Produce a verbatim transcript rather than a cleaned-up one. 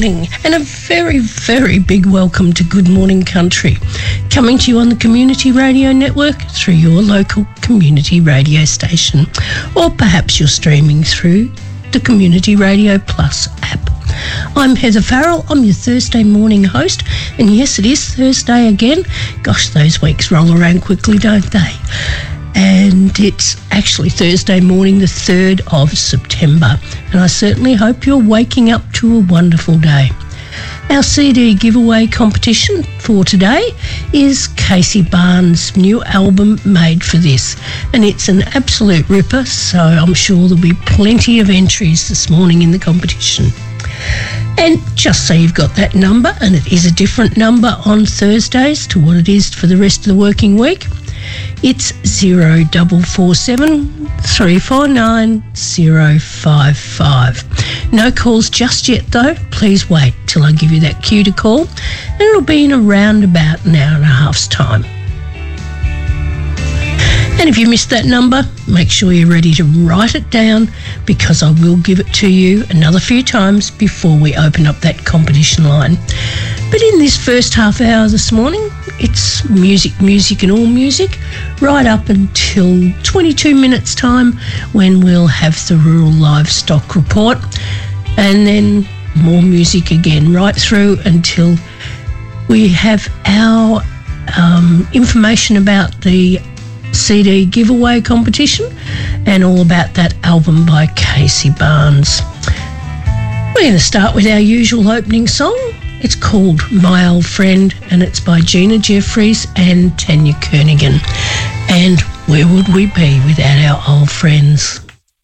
morning and a very, very big welcome to Good Morning Country, coming to you on the Community Radio Network through your local community radio station, or perhaps you're streaming through the Community Radio Plus app. I'm Heather Farrell, I'm your Thursday morning host, and yes, it is Thursday again. Gosh, those weeks roll around quickly, don't they? And it's actually Thursday morning, the third of September, and I certainly hope you're waking up to a wonderful day. Our C D giveaway competition for today is Casey Barnes' new album, Made for This, and it's an absolute ripper, so I'm sure there'll be plenty of entries this morning in the competition. And just so you've got that number, and it is a different number on Thursdays to what it is for the rest of the working week, it's zero double four seven three four nine zero five five. No calls just yet though. Please wait till I give you that cue to call, and it'll be in around about an hour and a half's time. And if you missed that number, make sure you're ready to write it down, because I will give it to you another few times before we open up that competition line. But in this first half hour this morning, it's music, music and all music, right up until twenty-two minutes time, when we'll have the Rural Livestock Report, and then more music again right through until we have our um, information about the C D giveaway competition and all about that album by Casey Barnes. We're going to start with our usual opening song. It's called My Old Friend, and it's by Gina Jeffries and Tanya Kernaghan. And where would we be without our old friends?